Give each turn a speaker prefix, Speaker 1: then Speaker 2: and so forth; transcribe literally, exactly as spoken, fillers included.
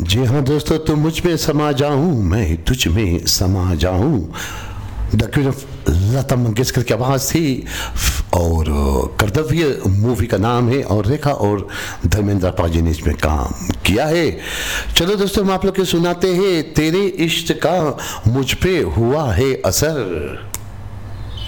Speaker 1: जी हाँ दोस्तों, तुम मुझ में समा जाऊं, मैं तुझ में समा जाऊं। The queen of Lata Mangeshkar की आवाज़ थी और कर्तव्य मूवी का नाम है और रेखा और धर्मेंद्र पाजी ने इसमें काम किया है। चलो दोस्तों, हम आप लोग के सुनाते हैं तेरे इश्क का मुझ पे हुआ है असर।